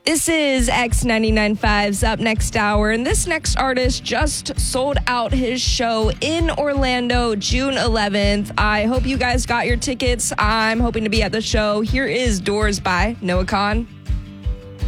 This is X99.5's Up Next Hour, and this next artist just sold out his show in Orlando, June 11th. I hope you guys got your tickets. I'm hoping to be at the show. Here is Doors by Noah Kahan.